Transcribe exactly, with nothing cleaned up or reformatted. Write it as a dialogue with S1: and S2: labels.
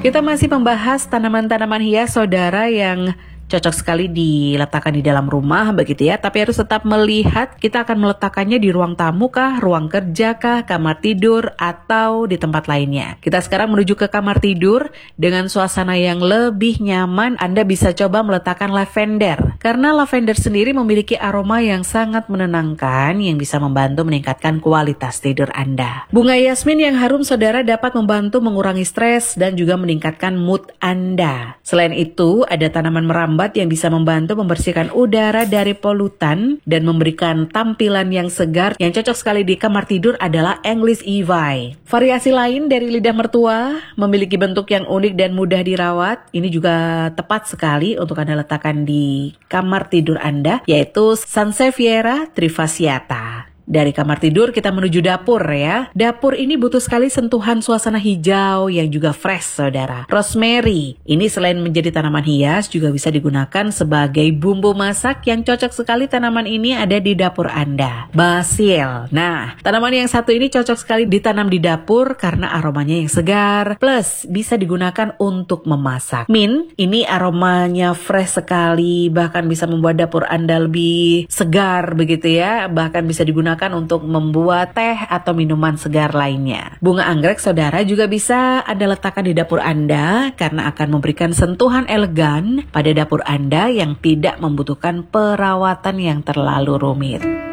S1: Kita masih membahas tanaman-tanaman hias saudara yang cocok sekali diletakkan di dalam rumah begitu ya. Tapi harus tetap melihat kita akan meletakkannya di ruang tamu kah, ruang kerja kah, kamar tidur, atau di tempat lainnya. Kita sekarang menuju ke kamar tidur. Dengan suasana yang lebih nyaman, Anda bisa coba meletakkan lavender. Karena lavender sendiri memiliki aroma yang sangat menenangkan yang bisa membantu meningkatkan kualitas tidur Anda. Bunga yasmin yang harum saudara dapat membantu mengurangi stres dan juga meningkatkan mood Anda. Selain itu, ada tanaman merambat yang bisa membantu membersihkan udara dari polutan dan memberikan tampilan yang segar. Yang cocok sekali di kamar tidur adalah English Ivy. Variasi lain dari lidah mertua memiliki bentuk yang unik dan mudah dirawat. Ini juga tepat sekali untuk Anda letakkan di kamar tidur Anda, yaitu Sansevieria trifasciata. Dari kamar tidur kita menuju dapur ya. Dapur ini butuh sekali sentuhan suasana hijau yang juga fresh saudara. Rosemary, ini selain menjadi tanaman hias juga bisa digunakan sebagai bumbu masak yang cocok sekali tanaman ini ada di dapur Anda. Basil, nah tanaman yang satu ini cocok sekali ditanam di dapur karena aromanya yang segar. Plus bisa digunakan untuk memasak. Mint, ini aromanya fresh sekali, bahkan bisa membuat dapur Anda lebih segar begitu ya. Bahkan bisa digunakan untuk membuat teh atau minuman segar lainnya. Bunga anggrek saudara juga bisa Anda letakkan di dapur Anda karena akan memberikan sentuhan elegan pada dapur Anda yang tidak membutuhkan perawatan yang terlalu rumit.